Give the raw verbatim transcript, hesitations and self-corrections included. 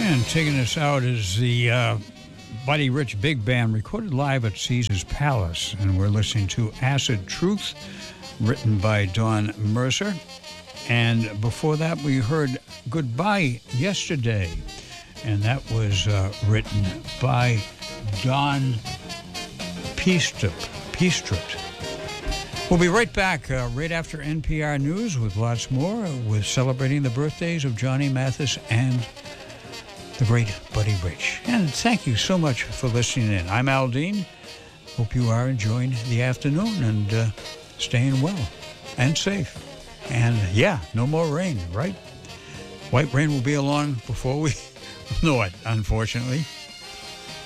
And taking us out is the uh, Buddy Rich Big Band, recorded live at Caesar's Palace. And we're listening to Acid Truth, written by Don Mercer. And before that, we heard Goodbye Yesterday. And that was uh, written by Don Peastrup. Peastrup. We'll be right back uh, right after N P R News with lots more, uh, with celebrating the birthdays of Johnny Mathis and the great Buddy Rich. And thank you so much for listening in. I'm Al Dean. Hope you are enjoying the afternoon and uh, staying well and safe. And yeah, no more rain, right? White rain will be along before we know it, unfortunately.